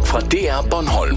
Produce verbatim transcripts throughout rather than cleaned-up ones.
fra D R Bornholm.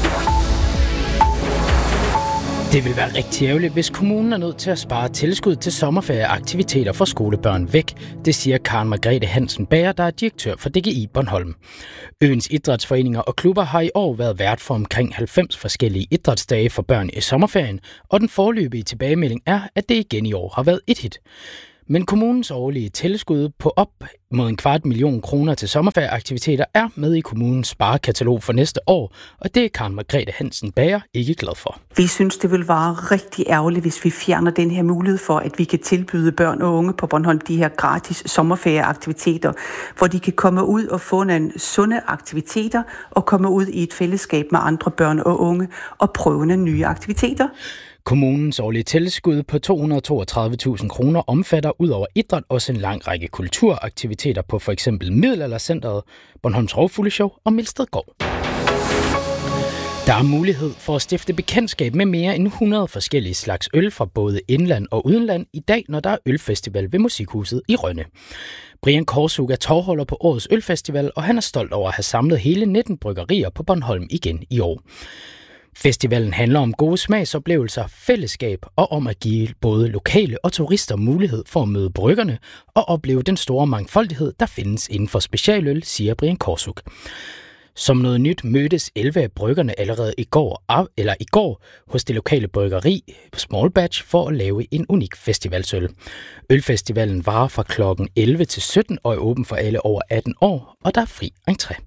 Det vil være rigtig ærgerligt, hvis kommunen er nødt til at spare tilskud til sommerferieaktiviteter for skolebørn væk. Det siger Karen Margrethe Hansen Bager, der er direktør for D G I Bornholm. Øens idrætsforeninger og klubber har i år været vært for omkring halvfems forskellige idrætsdage for børn i sommerferien, og den foreløbige tilbagemelding er, at det igen i år har været et hit. Men kommunens årlige tilskud på op mod en kvart million kroner til sommerferieaktiviteter er med i kommunens sparekatalog for næste år, og det er Karen Margrethe Hansen Bager ikke glad for. Vi synes, det vil være rigtig ærgerligt, hvis vi fjerner den her mulighed for, at vi kan tilbyde børn og unge på Bornholm de her gratis sommerferieaktiviteter, hvor de kan komme ud og få nogle sunde aktiviteter og komme ud i et fællesskab med andre børn og unge og prøve nogle nye aktiviteter. Kommunens årlige tilskud på to hundrede og toogtredive tusind kroner omfatter ud over idræt også en lang række kulturaktiviteter på for eksempel Middelaldercentret, Bornholms Rovfugleshow og Milstedgård. Der er mulighed for at stifte bekendtskab med mere end hundrede forskellige slags øl fra både indland og udenland i dag, når der er ølfestival ved Musikhuset i Rønne. Brian Korsug er tovholder på årets ølfestival, og han er stolt over at have samlet hele nitten bryggerier på Bornholm igen i år. Festivalen handler om gode smagsoplevelser, fællesskab og om at give både lokale og turister mulighed for at møde bryggerne og opleve den store mangfoldighed, der findes inden for specialøl, siger Brian Korsug. Som noget nyt mødtes elleve af bryggerne allerede i går, eller i går hos det lokale bryggeri Small Batch for at lave en unik festivalsøl. Ølfestivalen varer fra klokken elleve til sytten og er åben for alle over atten år, og der er fri entré.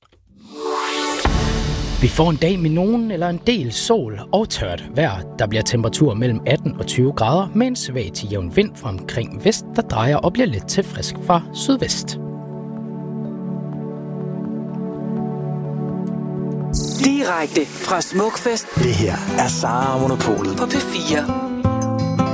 Vi får en dag med nogen eller en del sol og tørt vejr. Der bliver temperatur mellem atten og tyve grader med en svag til jævn vind fra omkring vest, der drejer og bliver lidt til frisk fra sydvest. Direkte fra Smukfest. Det her er Sara og Monopolet på P fire.